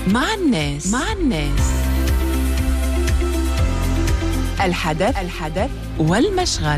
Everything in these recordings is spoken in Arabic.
مع الناس الحدث والمشغل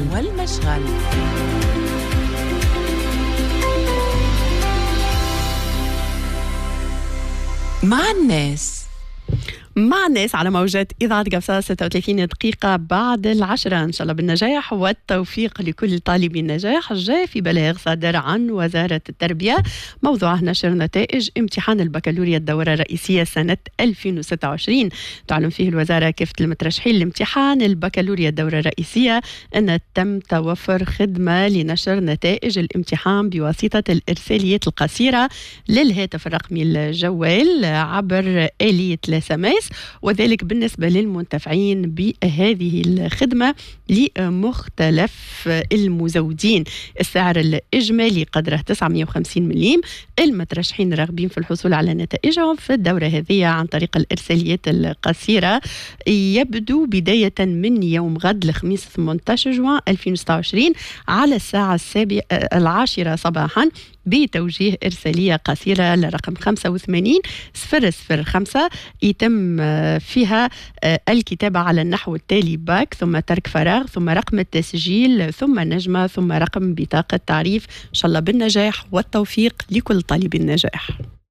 مع الناس على موجات إذاعة قفصة 36 دقيقة بعد 10. إن شاء الله بالنجاح والتوفيق لكل طالبي النجاح. جاء في بلاغ صادر عن وزارة التربية موضوعه نشر نتائج امتحان البكالوريا الدورة الرئيسية سنة 2026. تعلن فيه الوزارة كافة المترشحين لامتحان البكالوريا الدورة الرئيسية أن تم توفر خدمة لنشر نتائج الامتحان بواسطة الإرساليات القصيرة للهاتف الرقمي الجوال عبر آلية SMS، وذلك بالنسبة للمنتفعين بهذه الخدمة لمختلف المزودين. السعر الإجمالي قدره 950 مليم. المترشحين الراغبين في الحصول على نتائجهم في الدورة هذه عن طريق الإرساليات القصيرة يبدو بداية من يوم غد الخميس 18 جوان 2026 على الساعة 10 صباحا بتوجيه إرسالية قصيرة لرقم 85 005. يتم فيها الكتابة على النحو التالي: باك ثم ترك فراغ ثم رقم التسجيل ثم نجمة ثم رقم بطاقة تعريف. إن شاء الله بالنجاح والتوفيق لكل طالب النجاح.